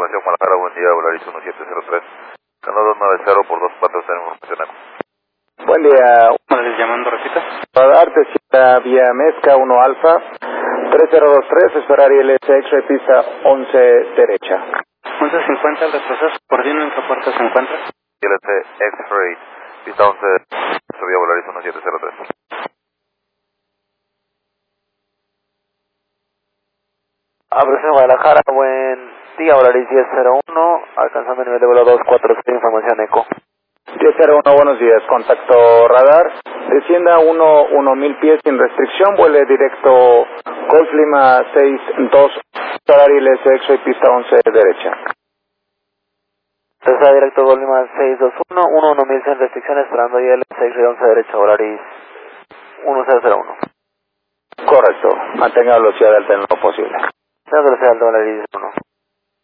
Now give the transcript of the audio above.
información Guadalajara, buen día, Volaris 1703. Canal 290 por 24, está en información. Buen día. ¿Les llamando, repita? Radar, decía vía Mezca 1 Alfa, 3023, esperar ILS X-Ray pista 11 derecha. 11:50 el retroceso, coordino en qué puerto se encuentra. ILS X-Ray, pista 11, subía Volaris 1703. Abrazo Guadalajara, buen día, Volaris 1001, alcanzando el nivel de vuelo 246, información ECO. 1001, buenos días, contacto radar, descienda 1000 pies sin restricción, vuele directo Golf Lima 62, esperar ILS X-Ray pista 11 derecha. Entonces directo Golf Lima 621, 1000 sin restricción, esperando ILS X-Ray 11 derecha, Volaris 1001. Correcto, mantenga velocidad alta en lo posible. Velocidad de Volaris 1.